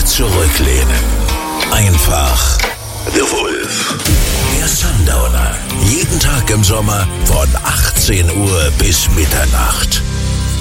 zurücklehnen. Einfach The Wolf. Der Sundowner. Jeden Tag im Sommer von 18 Uhr bis Mitternacht.